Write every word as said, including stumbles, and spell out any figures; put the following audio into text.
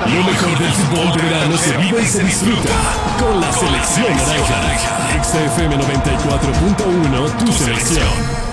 Lo mejor del fútbol de verano se vive y se disfruta con la selección naranja. X F M noventa y cuatro punto uno, tu selección.